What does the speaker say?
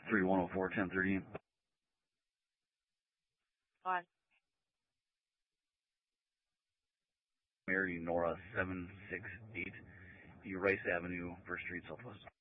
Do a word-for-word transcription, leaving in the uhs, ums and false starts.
three one zero four ten thirty. On. Mary Nora seven six eight, Rice Avenue, First Street, Southwest.